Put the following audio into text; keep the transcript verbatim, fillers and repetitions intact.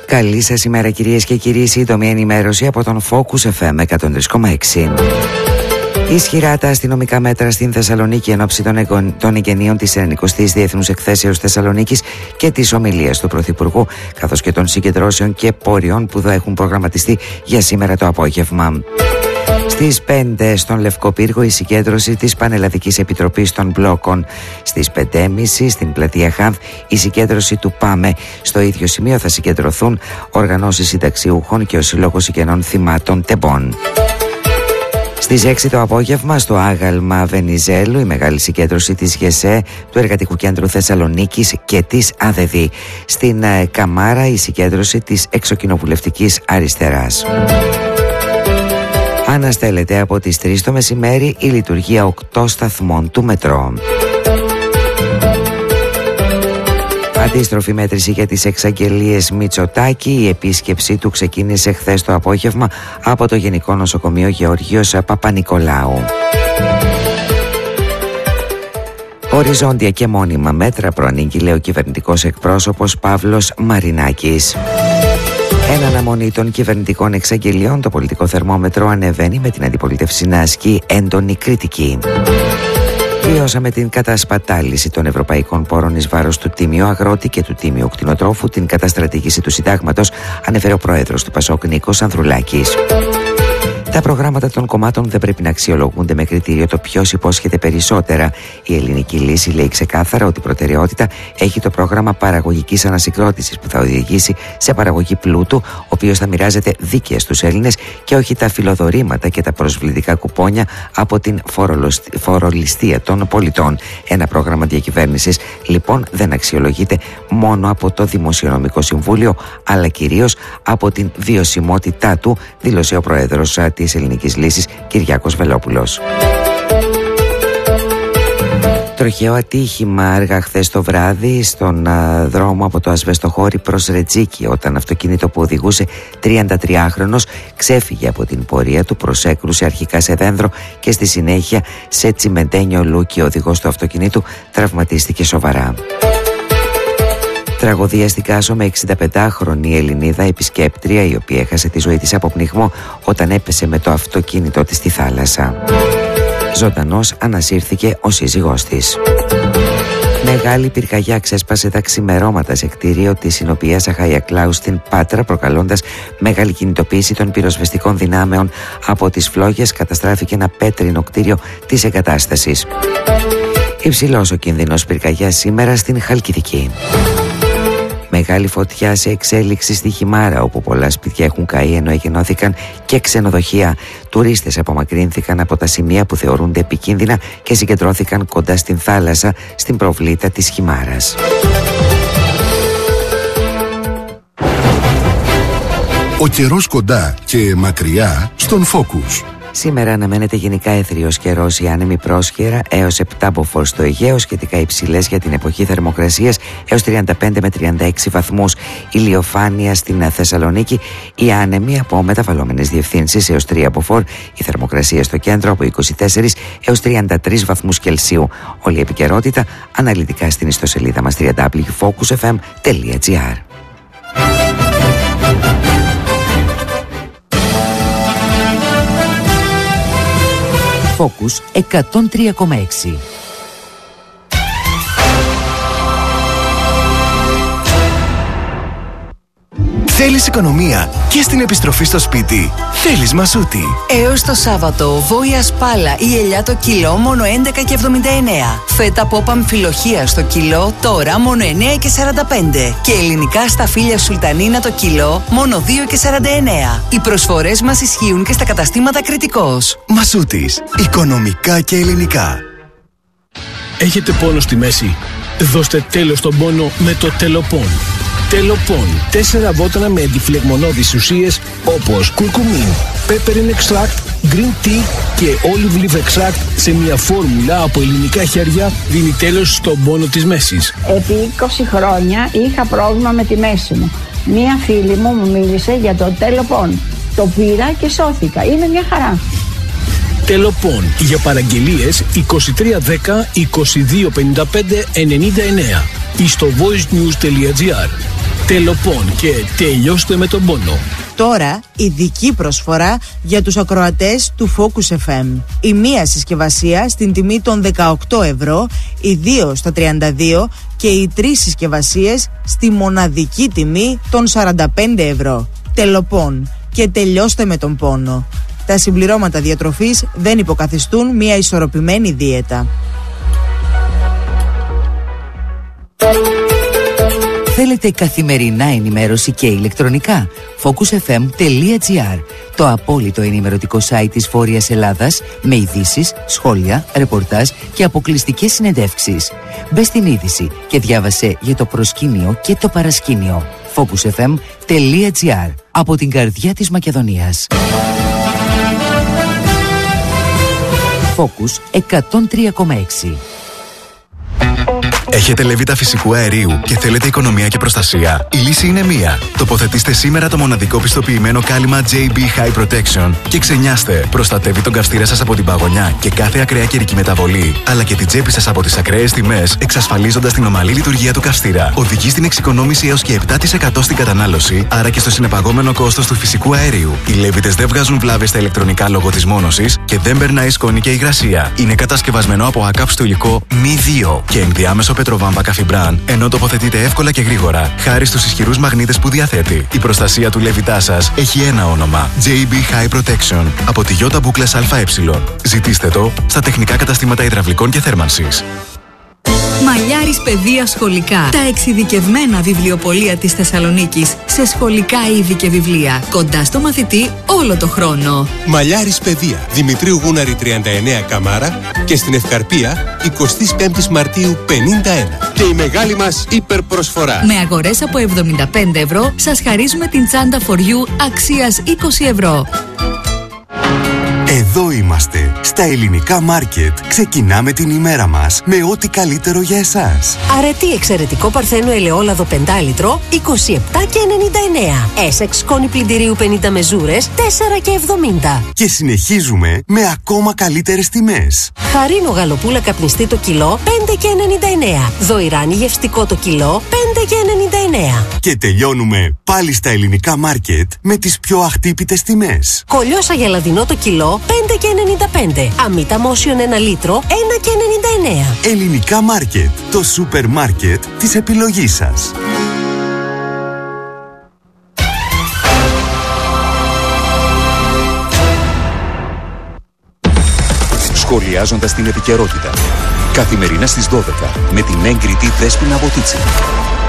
Καλή σας ημέρα κυρίες και κύριοι, σύντομη ενημέρωση από τον Focus εφ εμ εκατόν τρία κόμμα έξι. Ισχυρά τα αστυνομικά μέτρα στην Θεσσαλονίκη εν ώψη των, εγω... των εγγενείων της ενενηκοστής Διεθνούς Εκθέσεως Θεσσαλονίκης και της ομιλίας του Πρωθυπουργού, καθώς και των συγκεντρώσεων και πόριων που θα έχουν προγραμματιστεί για σήμερα το απόγευμα. Στις πέντε στον Λευκό Πύργο η συγκέντρωση της Πανελλαδικής Επιτροπής των Μπλόκων. Στις πέντε και μισή στην πλατεία Χανθ η συγκέντρωση του ΠΑΜΕ. Στο ίδιο σημείο θα συγκεντρωθούν οργανώσεις συνταξιούχων και ο Σύλλογος Συγγενών Θυμάτων Τεμπών. Στις έξι το απόγευμα στο άγαλμα Βενιζέλου η μεγάλη συγκέντρωση της ΓΕΣΕ, του Εργατικού Κέντρου Θεσσαλονίκης και της ΑΔΕΔ. Στην Καμάρα η συγκέντρωση της Εξοκοινοβουλευτικής Αριστεράς. Αναστέλλεται από τις τρεις το μεσημέρι η λειτουργία οκτώ σταθμών του μετρό. Αντίστροφη μέτρηση για τις εξαγγελίες Μητσοτάκη. Η επίσκεψή του ξεκίνησε χθες το απόγευμα από το Γενικό Νοσοκομείο Γεωργίος Παπα-Νικολάου. Οριζόντια και μόνιμα μέτρα προανήγγειλε ο κυβερνητικός εκπρόσωπος Παύλος Μαρινάκης. Εν αναμονή των κυβερνητικών εξαγγελιών, το πολιτικό θερμόμετρο ανεβαίνει με την αντιπολίτευση να ασκεί έντονη κριτική. Βιώσαμε την κατασπατάληση των ευρωπαϊκών πόρων εις βάρος του τίμιου αγρότη και του τίμιου κτηνοτρόφου, την καταστρατήγηση του συντάγματος, ανέφερε ο πρόεδρος του Πασόκ Νίκος Ανδρουλάκης. Τα προγράμματα των κομμάτων δεν πρέπει να αξιολογούνται με κριτήριο το ποιος υπόσχεται περισσότερα. Η ελληνική λύση λέει ξεκάθαρα ότι η προτεραιότητα έχει το πρόγραμμα παραγωγικής ανασυγκρότησης που θα οδηγήσει σε παραγωγή πλούτου, ο οποίος θα μοιράζεται δίκαια στους Έλληνες και όχι τα φιλοδορήματα και τα προσβλητικά κουπόνια από την φορολιστία των πολιτών. Ένα πρόγραμμα διακυβέρνησης λοιπόν δεν αξιολογείται μόνο από το Δημοσιονομικό Συμβούλιο, αλλά κυρίως από την βιωσιμότητά του, δήλωσε ο πρόεδρος της Ελληνικής Λύσης Κυριάκος Βελόπουλος. Τροχαίο ατύχημα αργά χθες το βράδυ στον α, δρόμο από το Ασβεστοχώρι προς Ρετζίκι, όταν αυτοκίνητο που οδηγούσε τριαντατριάχρονος ξέφυγε από την πορεία του, προσέκρουσε αρχικά σε δένδρο και στη συνέχεια σε τσιμεντένιο λούκι. Ο οδηγός του αυτοκινήτου τραυματίστηκε σοβαρά. Τραγωδία στην Κάσο με εξηνταπεντάχρονη Ελληνίδα επισκέπτρια, η οποία έχασε τη ζωή της από πνιγμό όταν έπεσε με το αυτοκίνητό της στη θάλασσα. Ζωντανός ανασύρθηκε ο σύζυγός της. Μεγάλη πυρκαγιά ξέσπασε τα ξημερώματα σε κτίριο της συνοπιάς Αχάια Κλάου στην Πάτρα, προκαλώντας μεγάλη κινητοποίηση των πυροσβεστικών δυνάμεων. Από τις φλόγες καταστράφηκε ένα πέτρινο κτίριο της εγκατάστασης. Υψηλός ο κίνδυνος πυρκαγιάς σήμερα στην Χαλκιδική. Μεγάλη φωτιά σε εξέλιξη στη Χιμάρα, όπου πολλά σπίτια έχουν καεί ενώ εγενώθηκαν και ξενοδοχεία. Τουρίστες απομακρύνθηκαν από τα σημεία που θεωρούνται επικίνδυνα και συγκεντρώθηκαν κοντά στην θάλασσα, στην προβλήτα της Χιμάρας. Ο καιρός κοντά και μακριά στον Focus. Σήμερα αναμένεται γενικά έθριος καιρός, η άνεμη πρόσχερα έως επτά μποφόρ στο Αιγαίο, σχετικά υψηλές για την εποχή θερμοκρασίας έως τριάντα πέντε με τριάντα έξι βαθμούς. Ηλιοφάνεια στην Θεσσαλονίκη, η άνεμη από μεταβαλλόμενες διευθύνσεις έως τρία μποφόρ, η θερμοκρασία στο κέντρο από είκοσι τέσσερα έως τριάντα τρεις βαθμούς Κελσίου. Όλη η επικαιρότητα αναλυτικά στην ιστοσελίδα μας double-u double-u double-u τελεία focus f m τελεία g r. Focus εκατόν τρία κόμμα έξι. Θέλεις οικονομία και στην επιστροφή στο σπίτι? Θέλεις Μασούτη. Έως το Σάββατο, βόηα σπάλα ή ελιά το κιλό μόνο έντεκα και εβδομήντα εννέα. Φέτα πόπα αμφιλοχία στο κιλό τώρα μόνο εννέα και σαράντα πέντε. Και ελληνικά σταφύλια σουλτανίνα το κιλό μόνο δύο και σαράντα εννέα. Οι προσφορές μας ισχύουν και στα καταστήματα Κρητικός. Μασούτης. Οικονομικά και ελληνικά. Έχετε πόνο στη μέση? Δώστε τέλος στον πόνο με το Τελοπών. Τελοπών. Τέσσερα βότανα με αντιφλεγμονώδεις ουσίες όπως κουρκουμίν, peppermint extract, green tea και olive leaf extract σε μια φόρμουλα από ελληνικά χέρια δίνει τέλος στον πόνο της μέσης. Επί είκοσι χρόνια είχα πρόβλημα με τη μέση μου. Μία φίλη μου μου μίλησε για το Τελοπών. Το πήρα και σώθηκα. Είναι μια χαρά. Τελοπών. Για παραγγελίες είκοσι τρία δέκα είκοσι δύο πενήντα πέντε ενενήντα εννέα ή στο voice news τελεία g r. Τελοπών και τελειώστε με τον πόνο. Τώρα ειδική προσφορά για τους ακροατές του Focus εφ εμ. Η μία συσκευασία στην τιμή των δεκαοκτώ ευρώ, οι δύο στα τριάντα δύο και οι τρεις συσκευασίες στη μοναδική τιμή των σαράντα πέντε ευρώ. Τελοπών και τελειώστε με τον πόνο. Τα συμπληρώματα διατροφής δεν υποκαθιστούν μια ισορροπημένη δίαιτα. Θέλετε καθημερινά ενημέρωση και ηλεκτρονικά? focus f m τελεία g r, το απόλυτο ενημερωτικό site της Βόρειας Ελλάδας, με ειδήσεις, σχόλια, ρεπορτάζ και αποκλειστικές συνεντεύξεις. Μπες στην είδηση και διάβασε για το προσκήνιο και το παρασκήνιο. focus f m τελεία g r, από την καρδιά της Μακεδονίας. Focus εκατόν τρία κόμμα έξι. Έχετε λεβίτα φυσικού αερίου και θέλετε οικονομία και προστασία? Η λύση είναι μία. Τοποθετήστε σήμερα το μοναδικό πιστοποιημένο κάλυμα τζέι μπι High Protection και ξενιάστε. Προστατεύει τον καυστήρα σας από την παγωνιά και κάθε ακραία καιρική μεταβολή, αλλά και την τσέπη σας από τις ακραίες τιμές, εξασφαλίζοντας την ομαλή λειτουργία του καυστήρα. Οδηγεί στην εξοικονόμηση έως και επτά τοις εκατό στην κατανάλωση, άρα και στο συνεπαγόμενο κόστος του φυσικού αερίου. Οι λέβιτες δεν βγάζουν βλάβες στα ηλεκτρονικά λόγω της μόνωσης και δεν περνάει σκόνη και υγρασία. Είναι κατασκευασμένο από ακάψτο υλικό μη δύο και ενδιάμεσο πετροβάμβα καφιμπράν, ενώ τοποθετείται εύκολα και γρήγορα, χάρη στους ισχυρούς μαγνήτες που διαθέτει. Η προστασία του λέβητά σας έχει ένα όνομα: τζέι μπι High Protection από τη Ιώτα Μπούκλας ΑΕ. Ζητήστε το στα τεχνικά καταστήματα υδραυλικών και θέρμανσης. Μαλλιάρης Παιδεία Σχολικά. Τα εξειδικευμένα βιβλιοπωλεία της Θεσσαλονίκης σε σχολικά είδη και βιβλία. Κοντά στο μαθητή όλο το χρόνο. Μαλλιάρης Παιδεία. Δημητρίου Γούναρη τριάντα εννέα Καμάρα και στην Ευκαρπία εικοστή πέμπτη Μαρτίου πενήντα ένα. Και η μεγάλη μας υπερπροσφορά. Με αγορές από εβδομήντα πέντε ευρώ σας χαρίζουμε την τσάντα For You αξίας είκοσι ευρώ. Εδώ είμαστε, στα Ελληνικά Μάρκετ. Ξεκινάμε την ημέρα μας με ό,τι καλύτερο για εσάς. Αρετή εξαιρετικό παρθένο ελαιόλαδο πέντε λίτρο, είκοσι επτά και ενενήντα εννέα. Έσεξ σκόνη πλυντηρίου πενήντα μεζούρες, τέσσερα και εβδομήντα. Και συνεχίζουμε με ακόμα καλύτερες τιμές. Χαρίνο γαλοπούλα καπνιστή το κιλό, πέντε και ενενήντα εννέα. Δοϊράνι γευστικό το κιλό, πέντε και ενενήντα εννέα. Και τελειώνουμε πάλι στα Ελληνικά Μάρκετ με τις πιο αχτύπητες τιμές. Κολιόσα γελαδινό το κιλό, πέντε και ενενήντα πέντε. Αμύτα Μόσιον ένα λίτρο, ένα και ενενήντα εννέα. Ελληνικά Μάρκετ, το σούπερ μάρκετ της επιλογής σας. Σχολιάζοντας την επικαιρότητα. Καθημερινά στις δώδεκα με την έγκριτη Δέσποινα Βοτίτση.